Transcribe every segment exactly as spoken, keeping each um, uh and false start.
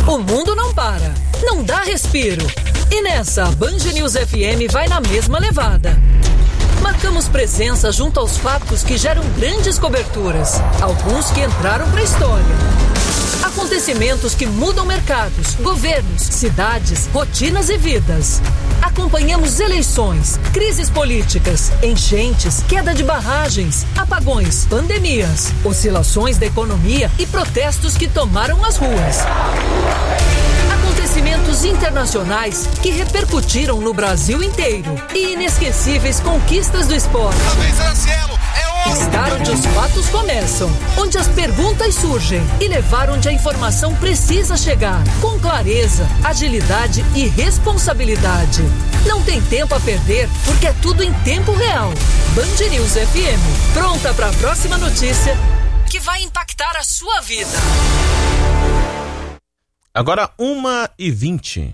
O mundo não para, não dá respiro. E nessa, a Band News F M vai na mesma levada. Marcamos presença junto aos fatos que geram grandes coberturas, alguns que entraram para a história. Acontecimentos que mudam mercados, governos, cidades, rotinas e vidas. Acompanhamos eleições, crises políticas, enchentes, queda de barragens, apagões, pandemias, oscilações da economia e protestos que tomaram as ruas. Acontecimentos internacionais que repercutiram no Brasil inteiro e inesquecíveis conquistas do esporte. Estar onde os fatos começam, onde as perguntas surgem e levar onde a informação precisa chegar, com clareza, agilidade e responsabilidade. Não tem tempo a perder, porque é tudo em tempo real. Band News F M, pronta para a próxima notícia que vai impactar a sua vida. Agora uma e vinte.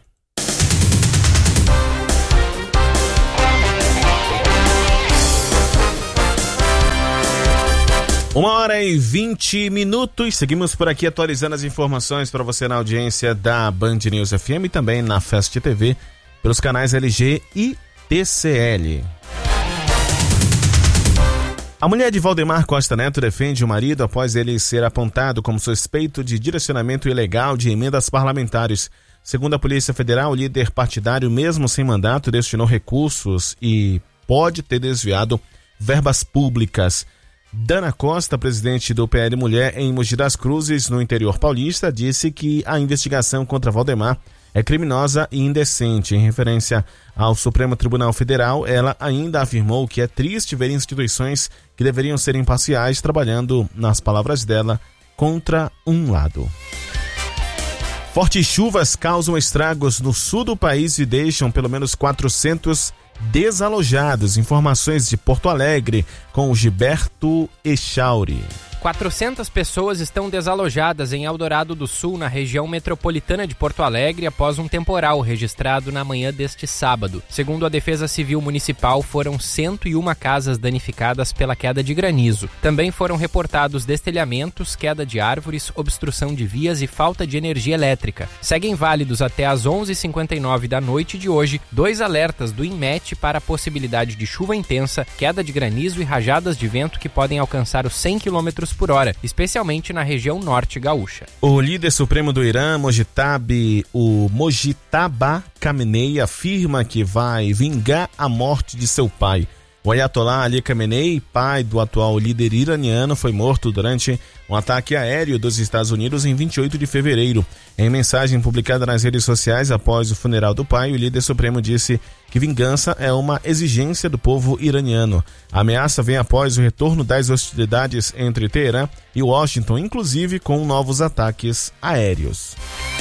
Uma hora e vinte minutos, seguimos por aqui atualizando as informações para você na audiência da Band News F M e também na Fast T V, pelos canais L G e T C L. A mulher de Valdemar Costa Neto defende o marido após ele ser apontado como suspeito de direcionamento ilegal de emendas parlamentares. Segundo a Polícia Federal, o líder partidário, mesmo sem mandato, destinou recursos e pode ter desviado verbas públicas. Dana Costa, presidente do P L Mulher em Mogi das Cruzes, no interior paulista, disse que a investigação contra Valdemar é criminosa e indecente. Em referência ao Supremo Tribunal Federal, ela ainda afirmou que é triste ver instituições que deveriam ser imparciais trabalhando, nas palavras dela, contra um lado. Fortes chuvas causam estragos no sul do país e deixam pelo menos quatrocentos desalojados. Informações de Porto Alegre com o Gilberto Echauri. quatrocentas pessoas estão desalojadas em Eldorado do Sul, na região metropolitana de Porto Alegre, após um temporal registrado na manhã deste sábado. Segundo a Defesa Civil Municipal, foram cento e uma casas danificadas pela queda de granizo. Também foram reportados destelhamentos, queda de árvores, obstrução de vias e falta de energia elétrica. Seguem válidos até às onze e cinquenta e nove da noite de hoje dois alertas do INMET para a possibilidade de chuva intensa, queda de granizo e rajadas de vento que podem alcançar os cem quilômetros por hora, especialmente na região norte gaúcha. O líder supremo do Irã, Mojtabe, o Mojtaba Khamenei, afirma que vai vingar a morte de seu pai. O Ayatollah Ali Khamenei, pai do atual líder iraniano, foi morto durante um ataque aéreo dos Estados Unidos em vinte e oito de fevereiro. Em mensagem publicada nas redes sociais após o funeral do pai, o líder supremo disse que vingança é uma exigência do povo iraniano. A ameaça vem após o retorno das hostilidades entre Teherã e Washington, inclusive com novos ataques aéreos.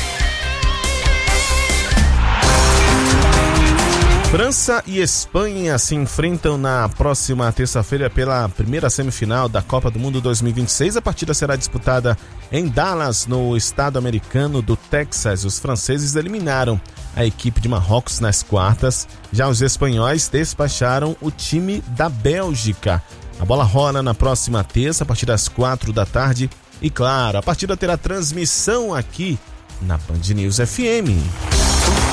França e Espanha se enfrentam na próxima terça-feira pela primeira semifinal da Copa do Mundo dois mil e vinte e seis. A partida será disputada em Dallas, no estado americano do Texas. Os franceses eliminaram a equipe de Marrocos nas quartas. Já os espanhóis despacharam o time da Bélgica. A bola rola na próxima terça, a partir das quatro da tarde. E claro, a partida terá transmissão aqui na Band News F M.